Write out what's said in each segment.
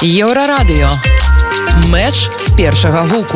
Еўрарадыё. Мэч з першага гуку.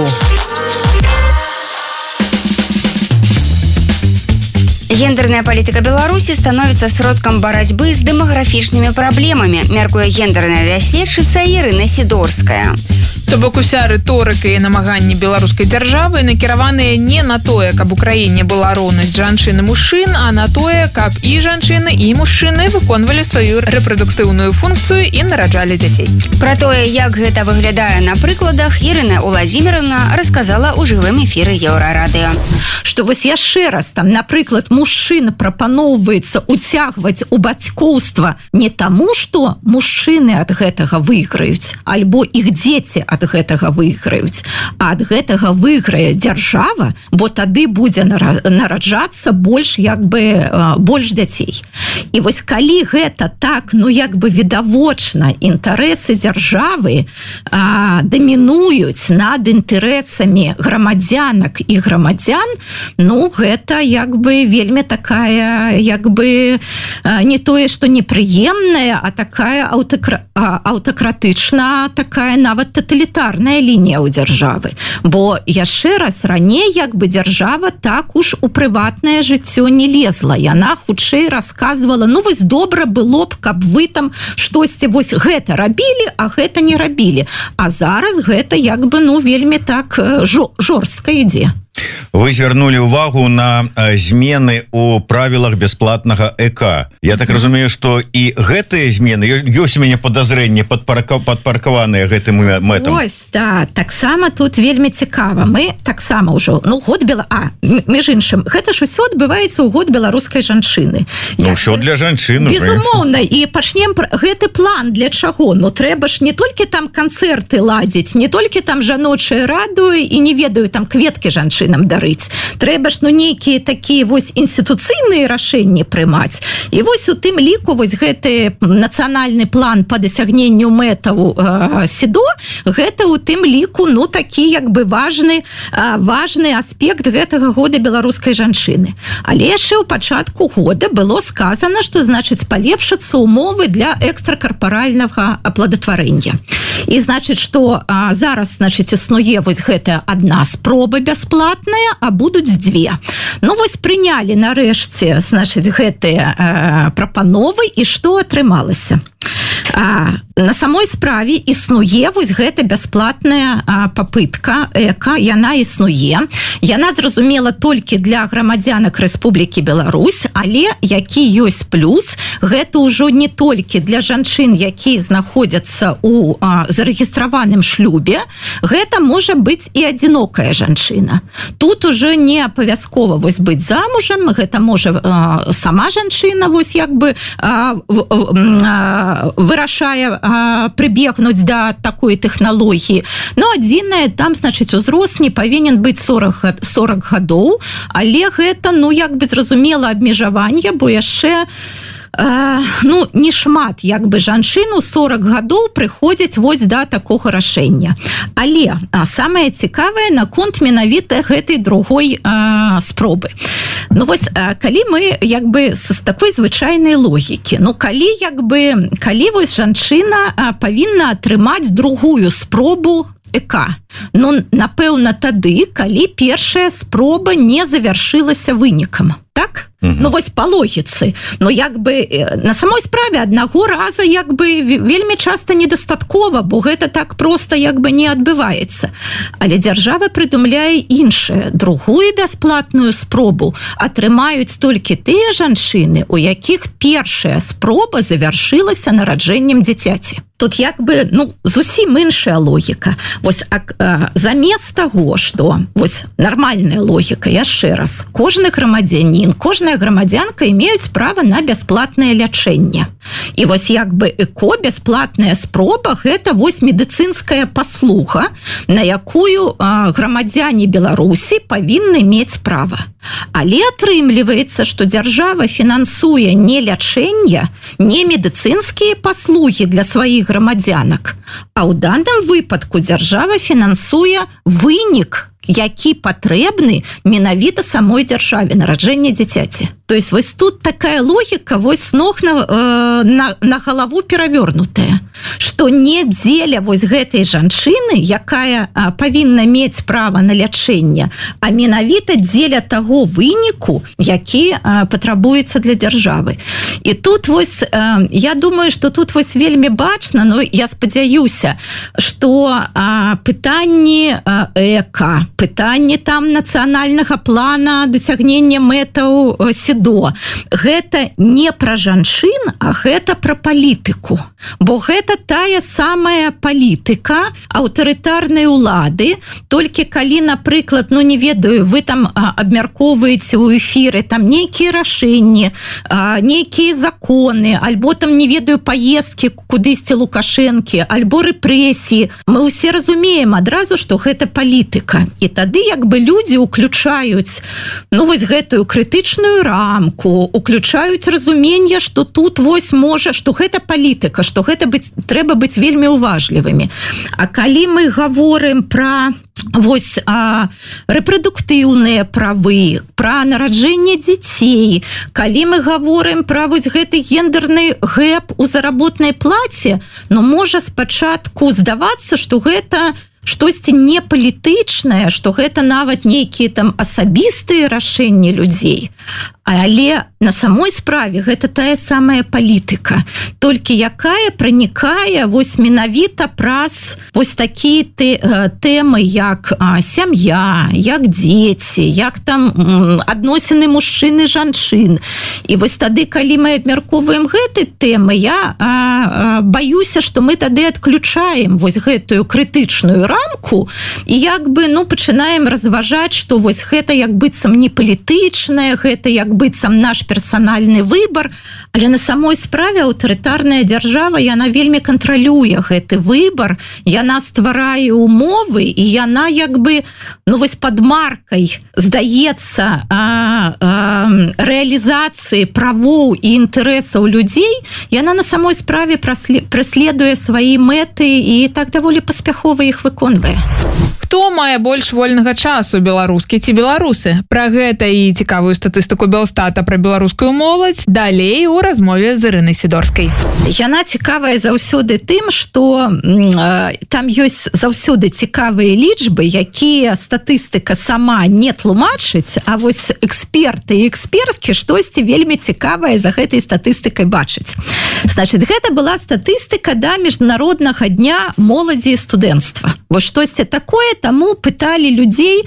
Гендерная палітыка Беларусі становіцца сродкам барацьбы з дэмаграфічнымі праблемамі, мяркуе гендерная даследчыца Ірына Сідорская. То бок уся рыторыка і намаганні беларускай дзяржавы накіраваныя не на тое, каб у краіне была роўнасць жанчын і мужчын, а на тое, каб і жанчыны, і мужчыны выконвалі сваю рэпрадуктыўную функцыю і нараджалі дзяцей. Пра тое, як гэта выглядае на прыкладах, Ірына Уладзіміровна расказала ў жывым эфіры Еўрарадыё. Што вось яшчэ раз, там, напрыклад, мужчына прапаноўваецца уцягваць у бацькоўства не таму, што мужчыны ад гэтага выйграюць, альбо іх дзеці ад гэтага выйграюць, а ад гэтага выйграе дзяржава, бо тады будзе нараджацца больш дзяцей. І вось калі гэта так, відавочна інтарэсы дзяржавы дамінуюць над інтарэсамі грамадзянак і грамадзян, гэта вельмі такая не тое, што непрыемная, а такая аўтакратычна, такая нават тоталітарная лінія ў дзяржавы. Бо яшчэ раз, раней дзяржава так уж у прыватнае жыццё не лезла. Яна хутчэй расказвала, вось добра было б, каб вы там штосьці вось гэта рабілі, а гэта не рабілі. А зараз гэта вельмі так жорстка ідзе. Вы звярнулі ўвагу на змены ў правілах бясплатнага ЭК. Я так разумею, што і гэтыя змены, ёсць у мяне падазрэнне, падпаркаваныя гэтым мэтам. Ось, таксама тут вельмі цікава. Мы таксама ўжо, між іншым, гэта ж усё адбываецца ў год беларускай жанчыны. Ўсё для жанчын. Безумоўна, і пачнем гэты план для чаго? Трэба ж не толькі там канцэрты ладзіць, не толькі там жаночыя радуі і не ведаю там кветкі жанчын нам дарыць. Трэба ж нейкія такія вось інстытуцыйныя рашэнні прымаць. І вось у тым ліку вось гэты нацыянальны план па дасягненню мэтаў СІДО, гэта у тым ліку такі важны аспект гэтага года беларускай жанчыны. Але яшчэ ў пачатку года было сказана, што значыць палепшацца ўмовы для экстракарпаральнага аплодатварэння. І значыць, што зараз існуе вось гэтая адна спроба бясплатная, а будуць дзве. Вось прынялі нарэшце, гэтыя прапановы, і што атрымалася? На самой справе існуе вось гэта бясплатная папытка ЭК, яна існуе. Яна зразумела толькі для грамадзянак Рэспублікі Беларусь, але які ёсць плюс, гэта ўжо не толькі для жанчын, якія знаходзяцца ў зарэгістраваным шлюбе, гэта можа быць і адзінокая жанчына. Тут ужо не абавязкова быць замужам, гэта можа сама жанчына вырашае прыбегнуць да такой тэхналогіі. Адзінае, там, узрост не павінен быць 40 гадоў, але гэта, зразумела, абмежаванне, бо яшчэ не шмат жанчын у 40 гадоў прыходзяць вось да такога рашэння. Але самае цікавае наконт менавіта гэтай другой спробы. Калі мы з такой звычайнай логікі, калі вось жанчына павінна атрымаць другую спробу ЭК, напэўна тады, калі першая спроба не завяршылася вынікам. Так? Вось па логіцы. На самой справе аднаго раза вельмі часта недастаткова, бо гэта так проста не адбываецца. Але дзяржава прыдумляе іншае. Другую бясплатную спробу атрымаюць толькі тыя жанчыны, у якіх першая спроба завяршылася нараджэннем дзіцяці. Тут зусім іншая логіка. Замест таго, што нармальная логіка, яшчэ раз, кожны грамадзянін, кожная грамадзянка имеюць права на бясплатнае лячэнне. І ЭКО, бясплатная спроба, гэта медыцынская паслуга, на якую грамадзяне Беларусі павінны мець права. Але атрымліваецца, што дзяржава фінансуе не лячэнне, не медыцынскія паслугі для сваіх грамадзянак, а ў данным выпадку дзяржава фінансуе вынік, які патрэбны менавіта самой дзяржаве, нараджэнне дзіцяці. То есть вось тут такая логіка, вось ног на галаву перавёрнутая, што не дзеля вось гэтай жанчыны, якая павінна мець права на лячэнне, а менавіта дзеля таго выніку, які патрабуецца для дзяржавы. І тут вось, я думаю, што тут вось вельмі бачна, но я спадзяюся, што пытанні эка, пытанні там нацыянальнага плана дасягнення мэтаў СІДО, гэта не пра жанчын, а гэта пра палітыку. Бо гэта тая самая палітыка аўтарытарнай улады, толькі калі, напрыклад, ну не ведаю, вы там абмяркоўваеце ў эфіры там нейкія рашэнні, нейкія законы, альбо там, не ведаю, паездкі кудысьці Лукашэнкі, альбо рэпрэсіі. Мы ўсе разумеем адразу, што гэта палітыка. І тады як бы людзі уключаюць, ну вось гэтую крытычную рамку, уключаюць разуменне, што тут вось можа, што гэта палітыка, што гэта трэба быць вельмі уважлівымі. А калі мы гаворым пра вось рэпрадуктыўныя правы, пра нараджэнне дзяцей, калі мы гаворым пра вось гэты гендерны гэп у заработнай плаце, ну можа спачатку здавацца, што гэта штосьці не палітычнае, што гэта нават нейкія там асабістыя рашэнні людзей. Але на самой справе гэта тая самая палітыка, толькі якая пранікае вось менавіта праз вось такія тэмы, як сям'я, як дзеці, як там адносіны мужчын і жанчын. І вось тады, калі мы абмяркоўваем гэты тэмы, я баюся, што мы тады адключаем вось гэтую крытычную рамку і як бы, ну, пачынаем разважаць, што вось гэта як быццам не палітычнае, гэта як быццам наш персанальны выбар, але на самой справе аўтарытарная дзяржава, яна вельмі кантралюе гэты выбар, яна стварае умовы, і яна як бы, ну вось пад маркай, здаецца, рэалізацыі правоў і інтарэсаў людзей, яна на самой справе праследуе свае мэты і так даволі паспяхова іх выконвае. Хто мае больш вольнага часу, беларускі ці беларусы? Пра гэта і цікавую статыстыку Белстата пра беларускую моладзь далей у размове з Ірынай Сідорскай. Яна цікавая заўсёды тым, што там ёсць заўсёды цікавыя лічбы, якія статыстыка сама не тлумачыць, а вось эксперты і эксперткі штосьці вельмі цікавае за гэтай статыстыкай бачыць. Значыць, гэта была статыстыка да міжнароднага дня моладзі і студэнцтва. Вось штосьці такое, таму пыталі людзей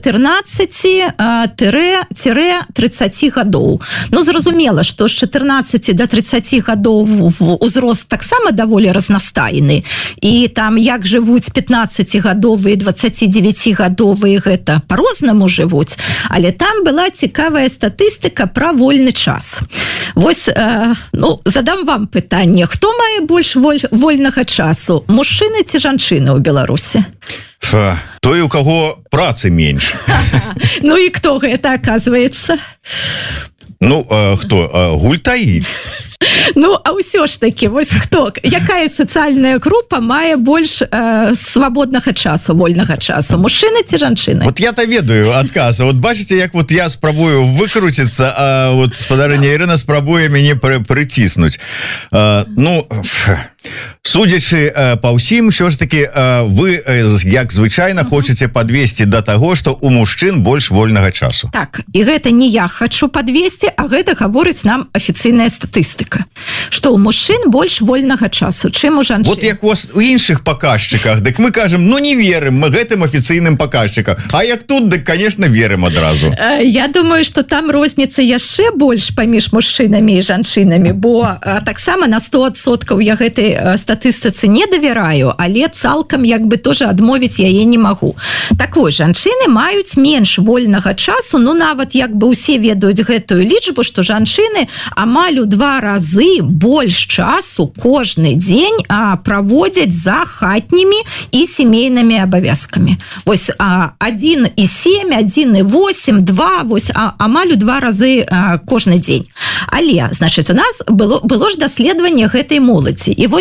14-30 гадоў. Ну, зразумела, што з 14 до 30 гадоў узрост таксама даволі разнастайны. І там як жывуць 15-гадовыя, 29-гадовыя, гэта па-рознаму жывуць. Але там была цікавая статыстыка пра вольны час. Вось, ну, задам вам пытанне. Хто мае больш вольнага часу? Мужчыны ці жанчыны ў Беларусі? Той, у каго працы менш. Ну і хто гэта, оказывается? Ну, хто? Гультаі. Ну, а ўсё ж таки, вось хто, якая сацыяльная група мае больш свабоднага часу, вольнага часу? Мужчыны ці жанчыны? Вот я-то ведаю адказ. Вот бачыце, як вот я спрабую выкруціцца, а вот спадарыня Ірына спрабуе мяне прыціснуць. Ну, судзячы па ўсім, ўсё ж таки вы, як звычайна, хочаце падвесці да таго, што у мужчын больш вольнага часу. Так, і гэта не я хочу падвесці, а гэта гаворыць нам афіцыйная статыстыка. Што у мужчын больш вольнага часу, чым у жанчын. Вот як у іншых паказчыках, дык мы кажам, ну не верым мы гэтым афіцыйным паказчыкам. А як тут, дык, конечно, верым адразу. Я думаю, што там розніца яшчэ больш паміж мужчынамі і жанчынамі, бо таксама на 100% я гэтай статыстыцы не давяраю, але цалкам як бы тоже адмовіць яе не магу. Так вось, жанчыны маюць менш вольнага часу, ну нават як бы усе ведаюць гэтую лічбу, што жанчыны амаль у 2 разы больш часу кожны дзень праводзяць за хатнімі і сямейнымі абавязкамі. Вось 1,7, 1,8, 2, вось амаль у 2 разы кожны дзень. Але, значыць, у нас было ж даследаванне гэтай моладзі. І вось здаецца,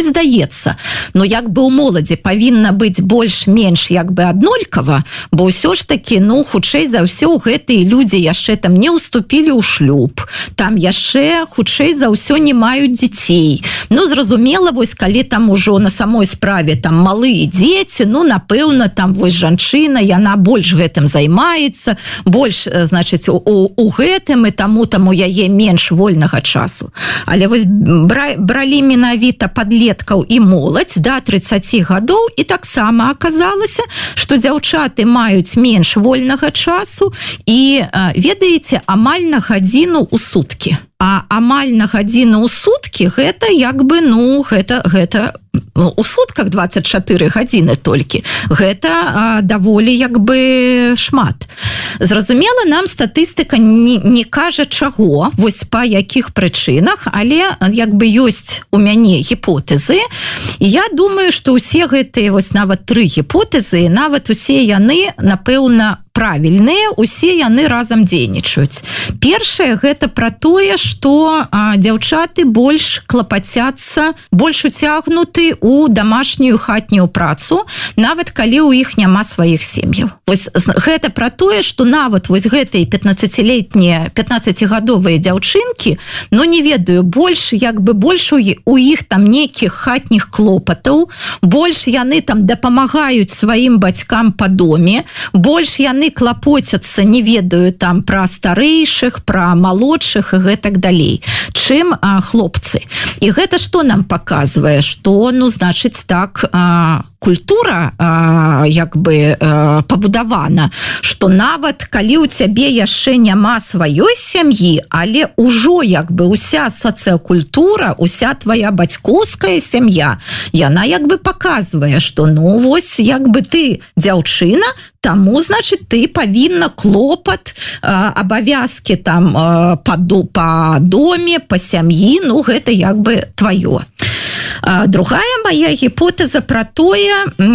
здаецца. Но як бы у моладзі павінна быць больш-менш як бы аднолькава, бо ўсё ж таки, ну, хутчэй за ўсё гэтыя людзі яшчэ там не ўступілі ў шлюб, там яшчэ хутчэй за ўсё не маюць дзяцей. Ну, зразумела, вось калі там ужо на самой справе там малыя дзеці, ну, напэўна, там вось жанчына, яна больш гэтым займаецца, больш, значыць, у гэтым і таму у яе менш вольнага часу. Але вось бралі менавіта падлеткаў і моладзь да 30 гадоў, і таксама аказалася, што дзяўчаты маюць менш вольнага часу і, ведаеце, амаль на гадзіну ў суткі. А амаль на гадзіну ў суткі гэта як бы, ну, гэта у сутках 24 гадзіны толькі. Гэта даволі як бы шмат. Зразумела, нам статыстыка не кажа чаго, вось па якіх прычынах, але як бы ёсць у мяне гіпотэзы. І я думаю, што ўсе гэтыя вось нават 3 гіпотэзы, нават усе яны, напэўна, правільныя, усе яны разам дзейнічаюць. Першае, гэта пра тое, што дзяўчаты больш клапацяцца, больш уцягнуты ў дамашнюю хатнюю працу, нават калі ў іх няма сваіх сем'яў. Вось гэта пра тое, што нават вось гэтыя 15-гадовыя дзяўчынкі, ну, не ведаю, больш як бы больш у іх там нейкіх хатніх клопатаў, больш яны там дапамагаюць сваім бацькам па доме, больш яны клапоцяцца, не ведаю, там пра старэйшых, пра малодшых і гэтак далей, чым хлопцы. І гэта што нам паказвае? Што, ну, значыць, так, культура як бы пабудавана, што нават калі ў цябе яшчэ няма сваёй сям'і, але ўжо як бы уся сацыякультура, уся твоя бацькоўская сям'я, яна як бы паказвае, што, ну, вось як бы ты дзяўчына, таму, значыць, ты павінна клопат, абавязкі там па доме, па сям'і, ну, гэта як бы тваё. Другая моя гіпотэза пра тое,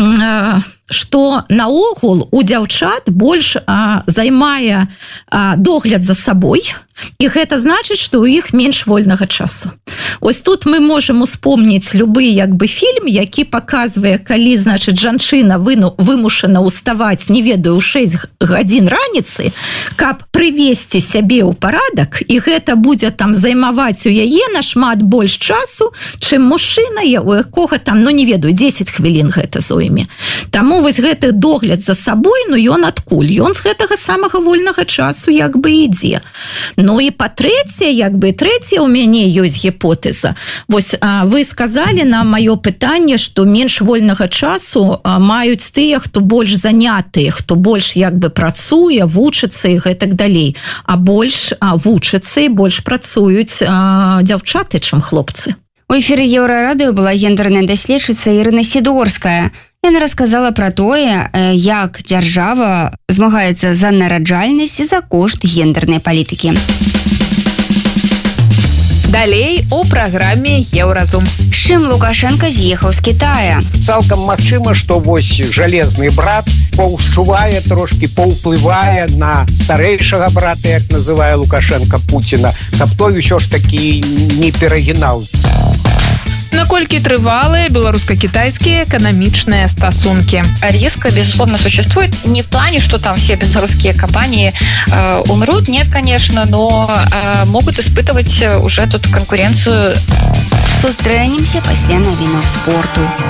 што наогул у дзяўчат больш займае догляд за сабой, і гэта значыць, што ў іх менш вольнага часу. Ось тут мы можам успомніць любы як бы фільм, які паказвае, калі, значыць, жанчына вымушана ўставаць, не ведаю, 6 гадзін раніцы, каб прывесці сябе ў парадак, і гэта будзе там займаваць у яе нашмат больш часу, чым мужчына, у якога там, ну, не ведаю, 10 хвілін гэта зойме. Таму вось гэты догляд за сабой, ну, ён адкуль? Ён з гэтага самага вольнага часу як бы ідзе. Ну і па-трэцяе, як бы трэцяе ў мяне ёсць гіпотэза. Вось вы сказалі на маё пытанне, што менш вольнага часу маюць тыя, хто больш занятыя, хто больш як бы працуе, вучыцца і гэтак далей. А больш вучыцца і больш працуюць дзяўчаты, чым хлопцы. У эфіры Еўрарадыё была гендерная даследчыца Ірына Сідорская. Яна расказала пра тое, як дзяржава змагаецца за нараджальнасць за кошт гендернай палітыкі. Далей у праграме Еўразум. З чым Лукашенко з'ехаў з Китая? Цалкам магчыма, што вось жалезны брат паўшчувае трошки, паўплывае на старэйшага брата, як называе Лукашенко Пуціна, каб той усё ж такі не перагінаў. Наколькі трывалыя беларуска-китайские экономичные стасунки? Риск, безусловно, существует. Не в плане, что там все белорусские компании умрут, нет, конечно, но могут испытывать уже тут конкуренцию. Сустрэнемся пасля навінаў спорту.